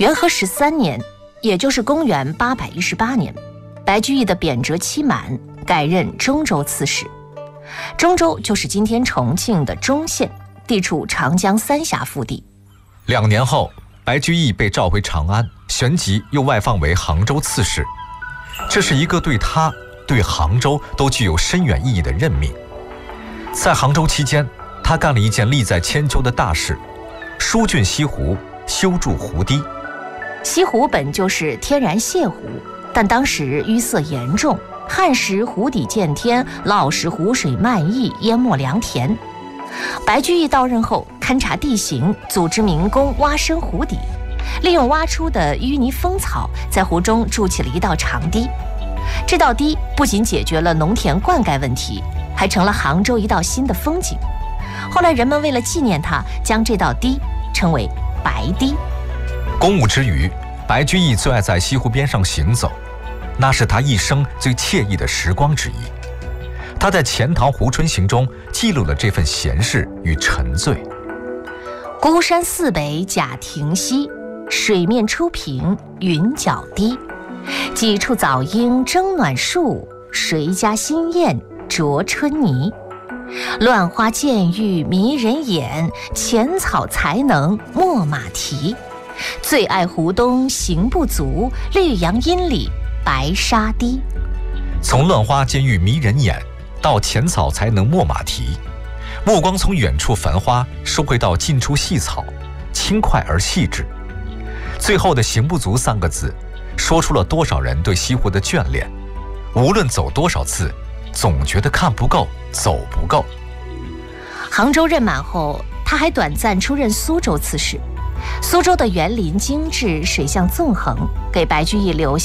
元和13年，也就是公元818年，白居易的贬谪期满，改任中州刺史。中州就是今天重庆的中县，地处长江三峡腹地。 2年后，白居易被召回长安，旋即又外放为杭州刺史。这是一个对他、对杭州都具有深远意义的任命。在杭州期间，他干了一件利在千秋的大事，疏浚西湖，修筑湖堤。 西湖本就是天然泻湖，但当时淤塞严重，旱时湖底见天，涝时湖水漫溢，淹没良田。白居易到任后，勘察地形，组织民工挖深湖底，利用挖出的淤泥蜂草，在湖中筑起了一道长堤。这道堤不仅解决了农田灌溉问题，还成了杭州一道新的风景。后来人们为了纪念他，将这道堤称为白堤。 公务之余，白居易最爱在西湖边上行走，那是他一生最惬意的时光之一。他在《钱塘湖春行》中记录了这份闲适与沉醉。 孤山寺北贾亭西，水面初平云脚低。几处早莺争暖树，谁家新燕啄春泥。乱花渐欲迷人眼，浅草才能没马蹄。最爱湖东行不足，绿杨阴里白沙堤。 从乱花渐欲迷人眼到浅草才能没马蹄，目光从远处繁花收回到近处细草，轻快而细致。最后的行不足3个字，说出了多少人对西湖的眷恋。无论走多少次，总觉得看不够，走不够。 杭州任满后，他还短暂出任苏州刺史。苏州的园林精致，水象纵横，给白居易留下